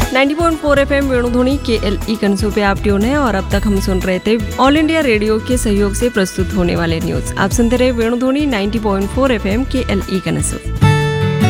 90.4 FM वेणुध्वनि KLE console पे आप tune है और अब तक हम सुन रहे थे ऑल इंडिया रेडियो के सहयोग से प्रस्तुत होने वाले न्यूज। आप सुनते रहे वेणुध्वनि 90.4 FM KLE कंसोल।